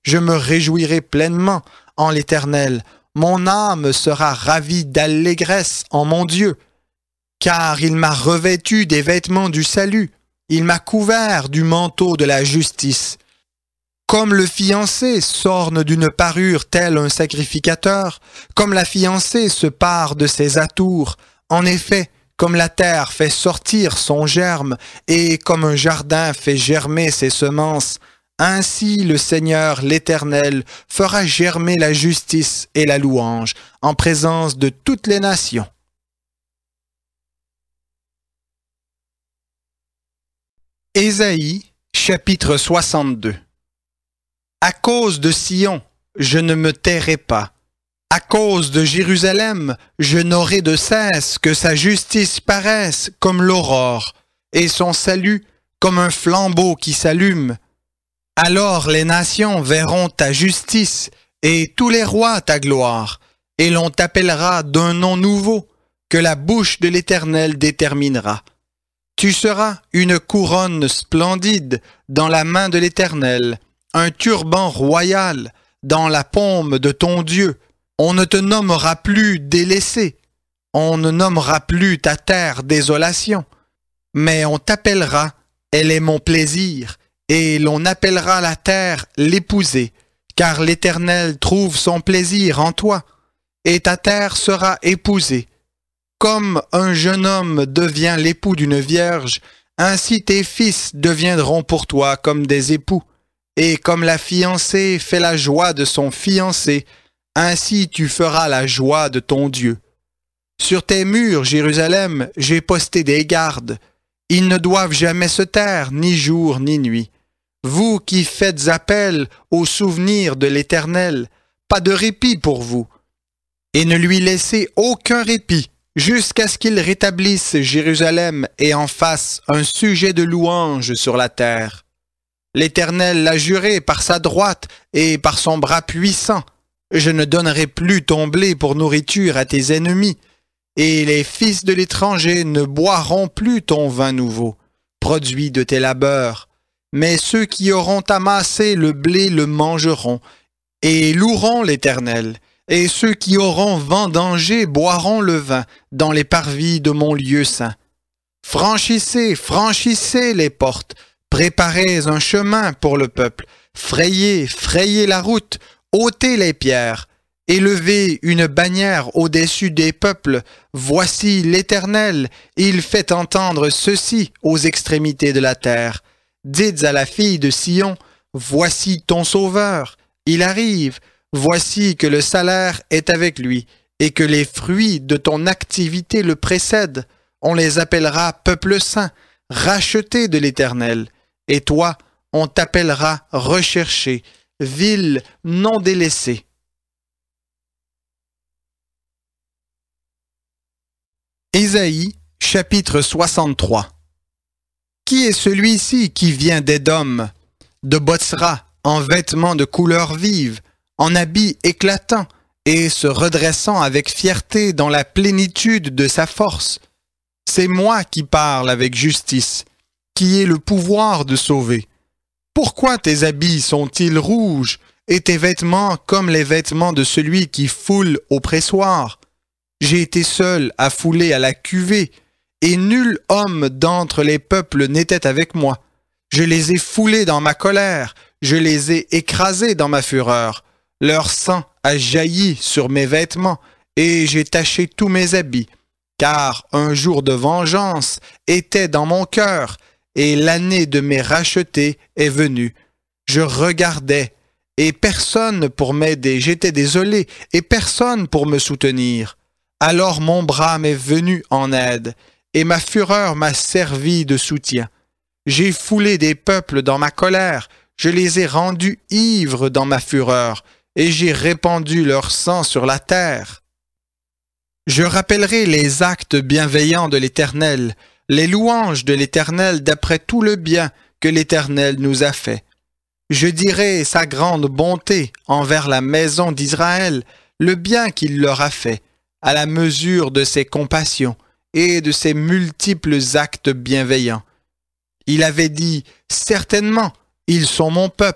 Je me réjouirai pleinement en l'Éternel. Mon âme sera ravie d'allégresse en mon Dieu, car il m'a revêtu des vêtements du salut. Il m'a couvert du manteau de la justice. Comme le fiancé s'orne d'une parure tel un sacrificateur, comme la fiancée se pare de ses atours, en effet, comme la terre fait sortir son germe et comme un jardin fait germer ses semences, ainsi le Seigneur l'Éternel fera germer la justice et la louange en présence de toutes les nations. Ésaïe, chapitre 62. À cause de Sion, je ne me tairai pas. À cause de Jérusalem, je n'aurai de cesse que sa justice paraisse comme l'aurore, et son salut comme un flambeau qui s'allume. Alors les nations verront ta justice, et tous les rois ta gloire, et l'on t'appellera d'un nom nouveau, que la bouche de l'Éternel déterminera. Tu seras une couronne splendide dans la main de l'Éternel, un turban royal dans la paume de ton Dieu. On ne te nommera plus délaissé, on ne nommera plus ta terre désolation, mais on t'appellera, elle est mon plaisir, et l'on appellera la terre l'épousée, car l'Éternel trouve son plaisir en toi, et ta terre sera épousée. Comme un jeune homme devient l'époux d'une vierge, ainsi tes fils deviendront pour toi comme des époux, et comme la fiancée fait la joie de son fiancé, ainsi tu feras la joie de ton Dieu. Sur tes murs, Jérusalem, j'ai posté des gardes. Ils ne doivent jamais se taire, ni jour ni nuit. Vous qui faites appel au souvenir de l'Éternel, pas de répit pour vous. Et ne lui laissez aucun répit, jusqu'à ce qu'il rétablisse Jérusalem et en fasse un sujet de louange sur la terre. L'Éternel l'a juré par sa droite et par son bras puissant. Je ne donnerai plus ton blé pour nourriture à tes ennemis, et les fils de l'étranger ne boiront plus ton vin nouveau, produit de tes labeurs. Mais ceux qui auront amassé le blé le mangeront, et loueront l'Éternel. Et ceux qui auront vendangé boiront le vin dans les parvis de mon lieu saint. Franchissez, franchissez les portes, préparez un chemin pour le peuple, frayez, frayez la route, ôtez les pierres, élevez une bannière au-dessus des peuples. Voici l'Éternel, il fait entendre ceci aux extrémités de la terre. Dites à la fille de Sion, voici ton sauveur, il arrive, voici que le salaire est avec lui, et que les fruits de ton activité le précèdent. On les appellera peuple saint, racheté de l'Éternel. Et toi, on t'appellera recherché, ville non délaissée. Ésaïe, chapitre 63. Qui est celui-ci qui vient d'Édom, de Botsra, en vêtements de couleur vive, en habits éclatants, et se redressant avec fierté dans la plénitude de sa force? C'est moi qui parle avec justice, qui ai le pouvoir de sauver. Pourquoi tes habits sont-ils rouges, et tes vêtements comme les vêtements de celui qui foule au pressoir? J'ai été seul à fouler à la cuvée, et nul homme d'entre les peuples n'était avec moi. Je les ai foulés dans ma colère, je les ai écrasés dans ma fureur. Leur sang a jailli sur mes vêtements, et j'ai taché tous mes habits, car un jour de vengeance était dans mon cœur, et l'année de mes rachetés est venue. Je regardais, et personne pour m'aider. J'étais désolé, et personne pour me soutenir. Alors mon bras m'est venu en aide, et ma fureur m'a servi de soutien. J'ai foulé des peuples dans ma colère, je les ai rendus ivres dans ma fureur, et j'ai répandu leur sang sur la terre. Je rappellerai les actes bienveillants de l'Éternel, les louanges de l'Éternel d'après tout le bien que l'Éternel nous a fait. Je dirai sa grande bonté envers la maison d'Israël, le bien qu'il leur a fait, à la mesure de ses compassions et de ses multiples actes bienveillants. Il avait dit, certainement, ils sont mon peuple,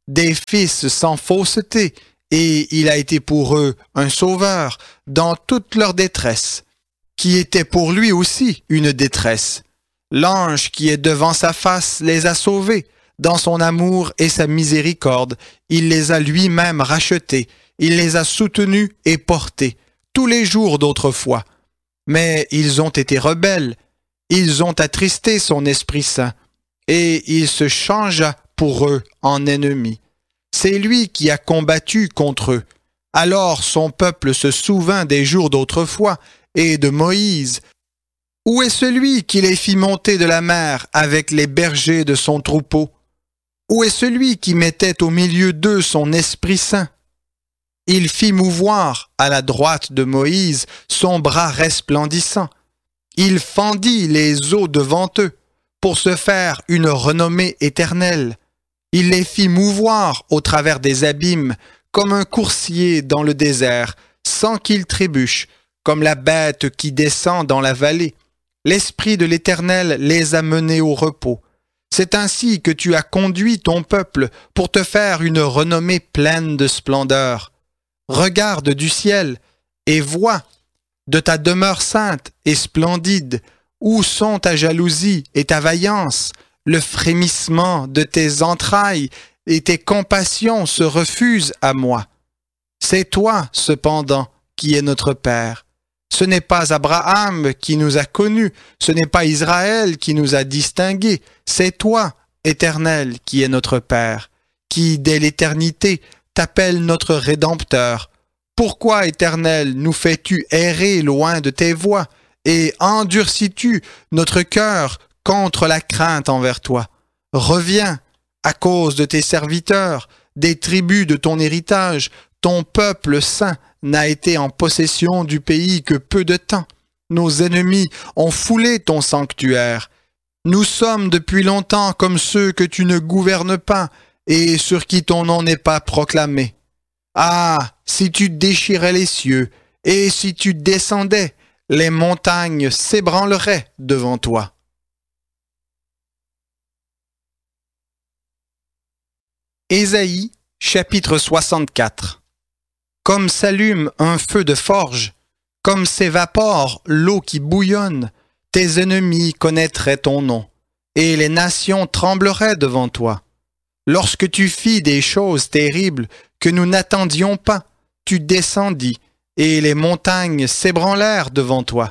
des fils sans fausseté, et il a été pour eux un sauveur dans toute leur détresse, qui était pour lui aussi une détresse. L'ange qui est devant sa face les a sauvés. Dans son amour et sa miséricorde, il les a lui-même rachetés. Il les a soutenus et portés tous les jours d'autrefois. Mais ils ont été rebelles. Ils ont attristé son Esprit Saint. Et il se changea pour eux en ennemis. C'est lui qui a combattu contre eux. Alors son peuple se souvint des jours d'autrefois et de Moïse. Où est celui qui les fit monter de la mer avec les bergers de son troupeau? Où est celui qui mettait au milieu d'eux son Esprit Saint? Il fit mouvoir à la droite de Moïse son bras resplendissant. Il fendit les eaux devant eux pour se faire une renommée éternelle. Il les fit mouvoir au travers des abîmes comme un coursier dans le désert, sans qu'ils trébuchent, comme la bête qui descend dans la vallée. L'Esprit de l'Éternel les a menés au repos. C'est ainsi que tu as conduit ton peuple pour te faire une renommée pleine de splendeur. Regarde du ciel et vois de ta demeure sainte et splendide, où sont ta jalousie et ta vaillance, le frémissement de tes entrailles et tes compassions se refusent à moi. C'est toi, cependant, qui es notre Père. Ce n'est pas Abraham qui nous a connus, ce n'est pas Israël qui nous a distingués, c'est toi, Éternel, qui es notre Père, qui, dès l'éternité, t'appelle notre Rédempteur. Pourquoi, Éternel, nous fais-tu errer loin de tes voies, et endurcis-tu notre cœur contre la crainte envers toi? Reviens, à cause de tes serviteurs, des tribus de ton héritage, ton peuple saint n'a été en possession du pays que peu de temps. Nos ennemis ont foulé ton sanctuaire. Nous sommes depuis longtemps comme ceux que tu ne gouvernes pas et sur qui ton nom n'est pas proclamé. Ah, si tu déchirais les cieux et si tu descendais, les montagnes s'ébranleraient devant toi. Ésaïe, chapitre 64. Comme s'allume un feu de forge, comme s'évapore l'eau qui bouillonne, tes ennemis connaîtraient ton nom, et les nations trembleraient devant toi. Lorsque tu fis des choses terribles que nous n'attendions pas, tu descendis, et les montagnes s'ébranlèrent devant toi.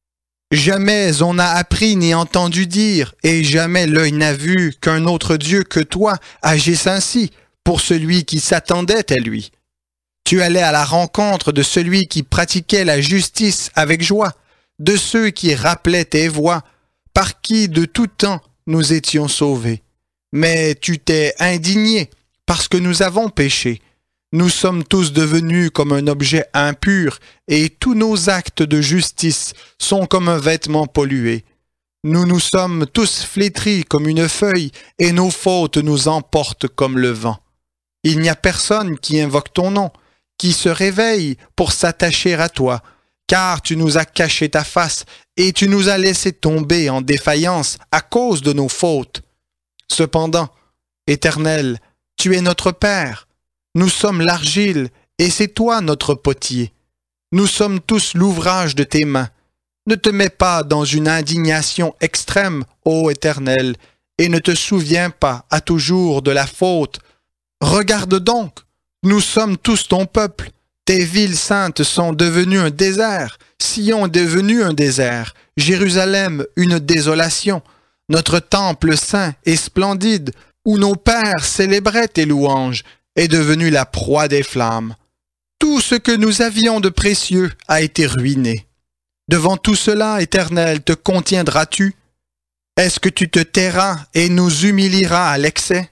Jamais on n'a appris ni entendu dire, et jamais l'œil n'a vu qu'un autre Dieu que toi agisse ainsi pour celui qui s'attendait à lui. Tu allais à la rencontre de celui qui pratiquait la justice avec joie, de ceux qui rappelaient tes voies, par qui de tout temps nous étions sauvés. Mais tu t'es indigné parce que nous avons péché. Nous sommes tous devenus comme un objet impur, et tous nos actes de justice sont comme un vêtement pollué. Nous nous sommes tous flétris comme une feuille, et nos fautes nous emportent comme le vent. Il n'y a personne qui invoque ton nom, qui se réveille pour s'attacher à toi, car tu nous as caché ta face, et tu nous as laissé tomber en défaillance à cause de nos fautes. Cependant, Éternel, tu es notre Père. Nous sommes l'argile, et c'est toi notre potier. Nous sommes tous l'ouvrage de tes mains. Ne te mets pas dans une indignation extrême, ô Éternel, et ne te souviens pas à toujours de la faute. Regarde donc, nous sommes tous ton peuple. Tes villes saintes sont devenues un désert, Sion est devenu un désert, Jérusalem une désolation. Notre temple saint et splendide, où nos pères célébraient tes louanges, est devenu la proie des flammes. Tout ce que nous avions de précieux a été ruiné. Devant tout cela, Éternel, te contiendras-tu? Est-ce que tu te tairas et nous humilieras à l'excès?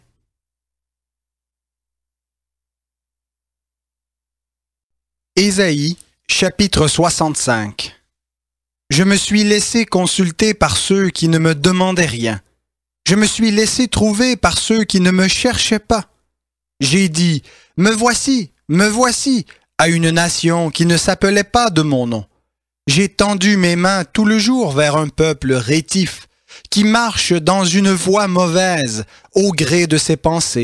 Ésaïe, chapitre 65. Je me suis laissé consulter par ceux qui ne me demandaient rien. Je me suis laissé trouver par ceux qui ne me cherchaient pas. J'ai dit, me voici, à une nation qui ne s'appelait pas de mon nom. J'ai tendu mes mains tout le jour vers un peuple rétif, qui marche dans une voie mauvaise, au gré de ses pensées,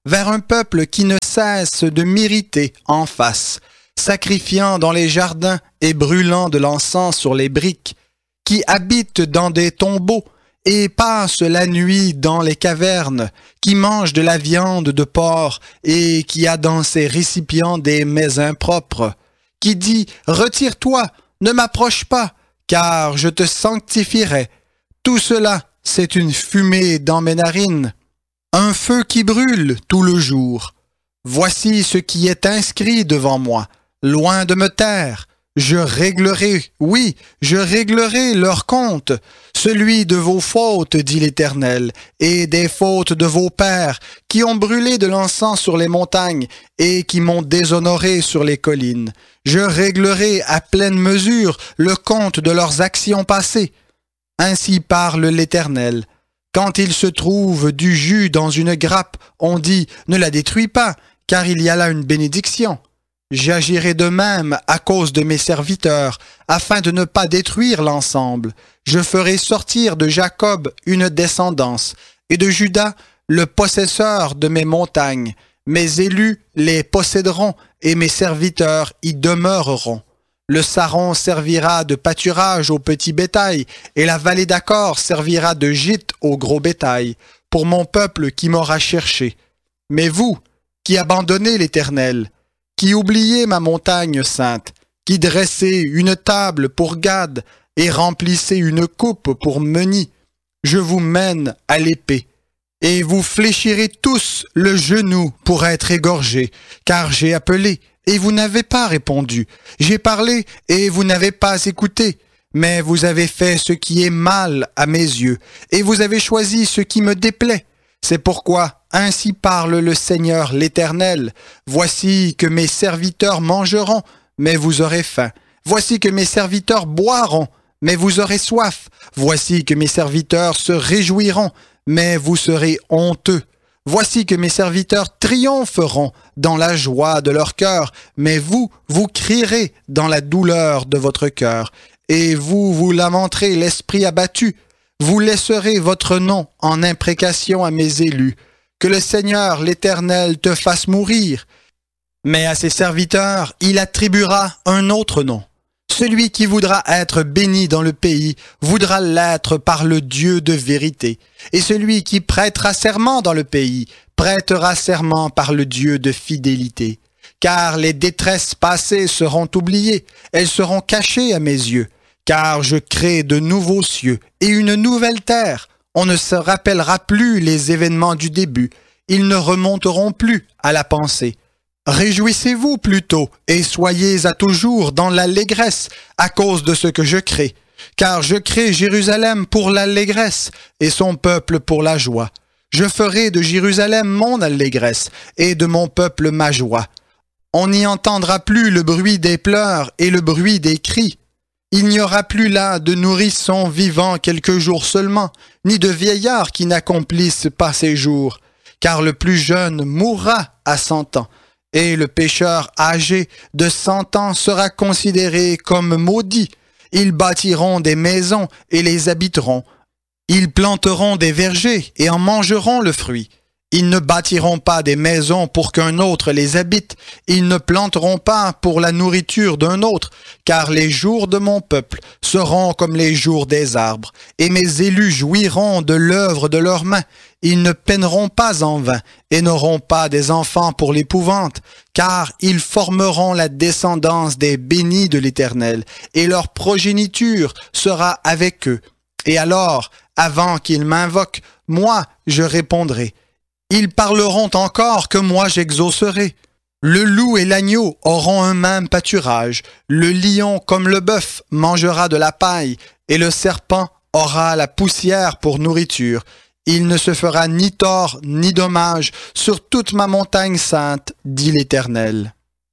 vers un peuple qui ne cesse de m'irriter en face, sacrifiant dans les jardins et brûlant de l'encens sur les briques, qui habite dans des tombeaux et passe la nuit dans les cavernes, qui mange de la viande de porc et qui a dans ses récipients des mets impropres, qui dit « Retire-toi, ne m'approche pas, car je te sanctifierai. » Tout cela, c'est une fumée dans mes narines, un feu qui brûle tout le jour. Voici ce qui est inscrit devant moi, loin de me taire. Je réglerai, oui, je réglerai leur compte, celui de vos fautes, dit l'Éternel, et des fautes de vos pères, qui ont brûlé de l'encens sur les montagnes et qui m'ont déshonoré sur les collines. Je réglerai à pleine mesure le compte de leurs actions passées. Ainsi parle l'Éternel. Quand il se trouve du jus dans une grappe, on dit « Ne la détruis pas, car il y a là une bénédiction. » J'agirai de même à cause de mes serviteurs, afin de ne pas détruire l'ensemble. Je ferai sortir de Jacob une descendance, et de Juda le possesseur de mes montagnes. Mes élus les posséderont, et mes serviteurs y demeureront. Le Saron servira de pâturage au petit bétail, et la vallée d'Accor servira de gîte au gros bétail, pour mon peuple qui m'aura cherché. Mais vous, qui abandonnez l'Éternel, qui oubliez ma montagne sainte, qui dressez une table pour Gad et remplissez une coupe pour Meni, je vous mène à l'épée, et vous fléchirez tous le genou pour être égorgés, car j'ai appelé, et vous n'avez pas répondu. J'ai parlé, et vous n'avez pas écouté. Mais vous avez fait ce qui est mal à mes yeux, et vous avez choisi ce qui me déplaît. C'est pourquoi, ainsi parle le Seigneur l'Éternel. Voici que mes serviteurs mangeront, mais vous aurez faim. Voici que mes serviteurs boiront, mais vous aurez soif. Voici que mes serviteurs se réjouiront, mais vous serez honteux. Voici que mes serviteurs triompheront dans la joie de leur cœur, mais vous, vous crierez dans la douleur de votre cœur, et vous, vous lamenterez l'esprit abattu. Vous laisserez votre nom en imprécation à mes élus. Que le Seigneur l'Éternel te fasse mourir. Mais à ses serviteurs, il attribuera un autre nom. Celui qui voudra être béni dans le pays voudra l'être par le Dieu de vérité. Et celui qui prêtera serment dans le pays prêtera serment par le Dieu de fidélité. Car les détresses passées seront oubliées, elles seront cachées à mes yeux. Car je crée de nouveaux cieux et une nouvelle terre. On ne se rappellera plus les événements du début. Ils ne remonteront plus à la pensée. Réjouissez-vous plutôt et soyez à toujours dans l'allégresse à cause de ce que je crée. Car je crée Jérusalem pour l'allégresse et son peuple pour la joie. Je ferai de Jérusalem mon allégresse et de mon peuple ma joie. On n'y entendra plus le bruit des pleurs et le bruit des cris. Il n'y aura plus là de nourrissons vivant quelques jours seulement, ni de vieillards qui n'accomplissent pas ses jours. Car le plus jeune mourra à 100 ans, et le pécheur âgé de 100 ans sera considéré comme maudit. Ils bâtiront des maisons et les habiteront. Ils planteront des vergers et en mangeront le fruit. Ils ne bâtiront pas des maisons pour qu'un autre les habite. Ils ne planteront pas pour la nourriture d'un autre, car les jours de mon peuple seront comme les jours des arbres, et mes élus jouiront de l'œuvre de leurs mains. Ils ne peineront pas en vain, et n'auront pas des enfants pour l'épouvante, car ils formeront la descendance des bénis de l'Éternel, et leur progéniture sera avec eux. Et alors, avant qu'ils m'invoquent, moi je répondrai. Ils parleront encore que moi j'exaucerai. Le loup et l'agneau auront un même pâturage. Le lion comme le bœuf mangera de la paille, et le serpent aura la poussière pour nourriture. Il ne se fera ni tort ni dommage sur toute ma montagne sainte, dit l'Éternel.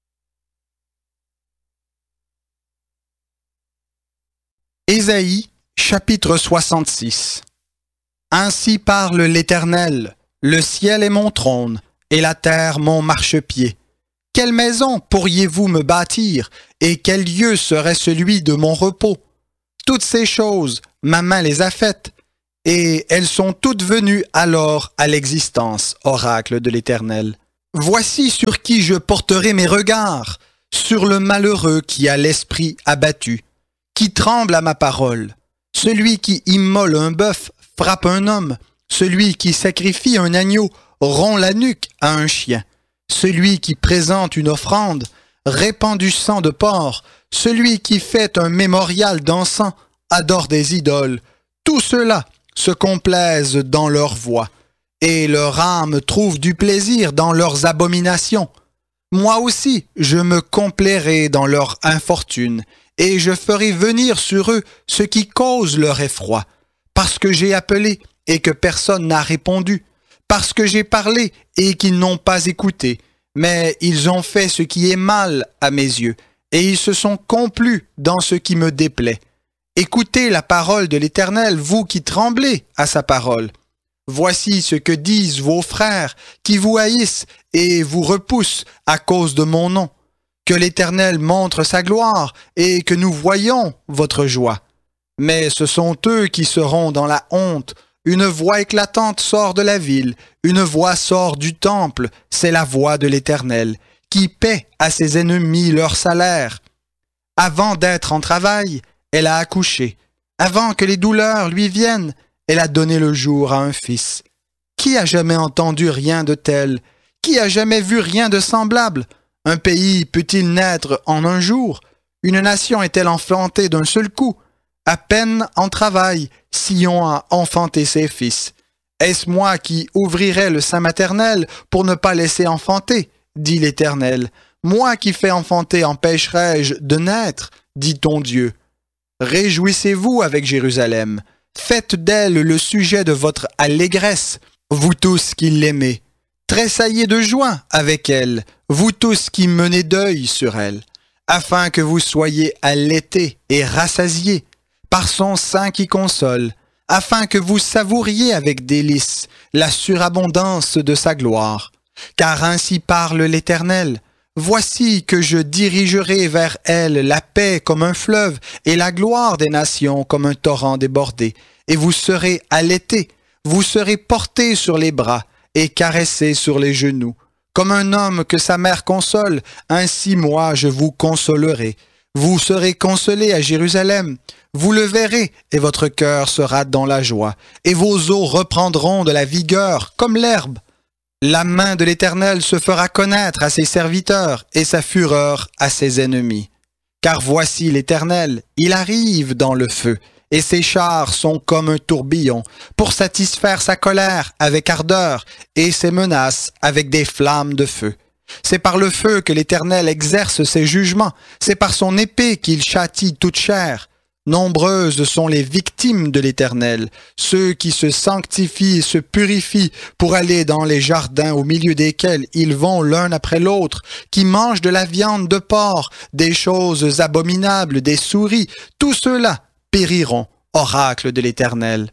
Ésaïe, chapitre 66. Ainsi parle l'Éternel. Le ciel est mon trône, et la terre mon marchepied. Quelle maison pourriez-vous me bâtir, et quel lieu serait celui de mon repos? Toutes ces choses, ma main les a faites, et elles sont toutes venues alors à l'existence, oracle de l'Éternel. Voici sur qui je porterai mes regards, sur le malheureux qui a l'esprit abattu, qui tremble à ma parole. Celui qui immole un bœuf frappe un homme, celui qui sacrifie un agneau rompt la nuque à un chien, celui qui présente une offrande répand du sang de porc, celui qui fait un mémorial d'encens adore des idoles. Tous ceux-là se complaisent dans leur voix, et leur âme trouve du plaisir dans leurs abominations. Moi aussi, je me complairai dans leur infortune, et je ferai venir sur eux ce qui cause leur effroi, parce que j'ai appelé et que personne n'a répondu, parce que j'ai parlé et qu'ils n'ont pas écouté, mais ils ont fait ce qui est mal à mes yeux, et ils se sont complus dans ce qui me déplaît. Écoutez la parole de l'Éternel, vous qui tremblez à sa parole. Voici ce que disent vos frères qui vous haïssent et vous repoussent à cause de mon nom. Que l'Éternel montre sa gloire et que nous voyions votre joie. Mais ce sont eux qui seront dans la honte. Une voix éclatante sort de la ville, une voix sort du temple, c'est la voix de l'Éternel, qui paie à ses ennemis leur salaire. Avant d'être en travail, elle a accouché. Avant que les douleurs lui viennent, elle a donné le jour à un fils. Qui a jamais entendu rien de tel? Qui a jamais vu rien de semblable? Un pays peut-il naître en un jour? Une nation est-elle enfantée d'un seul coup? À peine en travail, Sion a enfanté ses fils. Est-ce moi qui ouvrirai le sein maternel pour ne pas laisser enfanter? Dit l'Éternel. Moi qui fais enfanter empêcherai-je de naître? Dit ton Dieu. Réjouissez-vous avec Jérusalem. Faites d'elle le sujet de votre allégresse, vous tous qui l'aimez. Tressaillez de joie avec elle, vous tous qui menez deuil sur elle, afin que vous soyez allaités et rassasiés par son sein qui console, afin que vous savouriez avec délice la surabondance de sa gloire. Car ainsi parle l'Éternel. Voici que je dirigerai vers elle la paix comme un fleuve et la gloire des nations comme un torrent débordé. Et vous serez allaités, vous serez portés sur les bras et caressés sur les genoux. Comme un homme que sa mère console, ainsi moi je vous consolerai. Vous serez consolés à Jérusalem. Vous le verrez et votre cœur sera dans la joie. Et vos os reprendront de la vigueur comme l'herbe. La main de l'Éternel se fera connaître à ses serviteurs et sa fureur à ses ennemis. Car voici l'Éternel, il arrive dans le feu, et ses chars sont comme un tourbillon, pour satisfaire sa colère avec ardeur et ses menaces avec des flammes de feu. C'est par le feu que l'Éternel exerce ses jugements, c'est par son épée qu'il châtie toute chair. Nombreuses sont les victimes de l'Éternel, ceux qui se sanctifient et se purifient pour aller dans les jardins au milieu desquels ils vont l'un après l'autre, qui mangent de la viande de porc, des choses abominables, des souris, tous ceux-là périront, oracle de l'Éternel.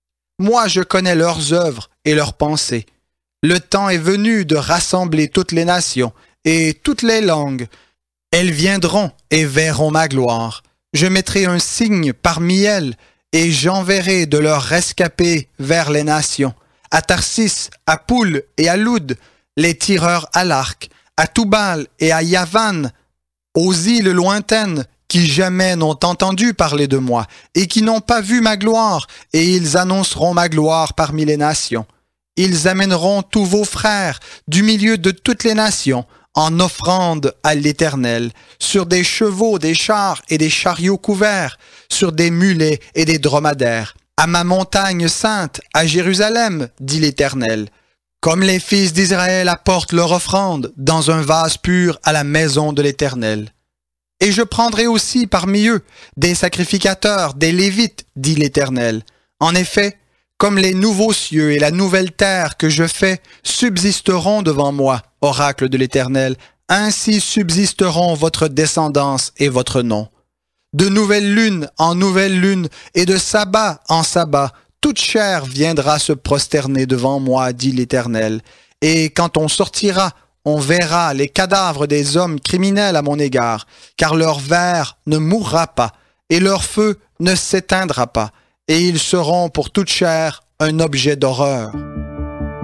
Moi je connais leurs œuvres et leurs pensées. Le temps est venu de rassembler toutes les nations et toutes les langues. Elles viendront et verront ma gloire. Je mettrai un signe parmi elles, et j'enverrai de leurs rescapés vers les nations, à Tarsis, à Poul et à Loud, les tireurs à l'arc, à Toubal et à Yavan, aux îles lointaines qui jamais n'ont entendu parler de moi, et qui n'ont pas vu ma gloire, et ils annonceront ma gloire parmi les nations. Ils amèneront tous vos frères du milieu de toutes les nations, en offrande à l'Éternel, sur des chevaux, des chars et des chariots couverts, sur des mulets et des dromadaires, à ma montagne sainte, à Jérusalem, dit l'Éternel. Comme les fils d'Israël apportent leur offrande dans un vase pur à la maison de l'Éternel. Et je prendrai aussi parmi eux des sacrificateurs, des Lévites, dit l'Éternel. En effet, comme les nouveaux cieux et la nouvelle terre que je fais subsisteront devant moi, oracle de l'Éternel, ainsi subsisteront votre descendance et votre nom. De nouvelle lune en nouvelle lune et de sabbat en sabbat, toute chair viendra se prosterner devant moi, dit l'Éternel. Et quand on sortira, on verra les cadavres des hommes criminels à mon égard, car leur ver ne mourra pas, et leur feu ne s'éteindra pas. et ils seront pour toute chair un objet d'horreur.